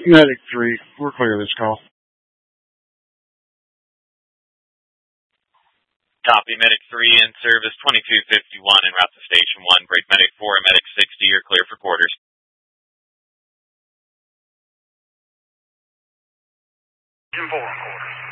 Medic 3, we're clear of this call. Copy, Medic 3 in service 2251 en route to Station 1. Break Medic 4 and Medic 60, you're clear for quarters. 4 on quarters.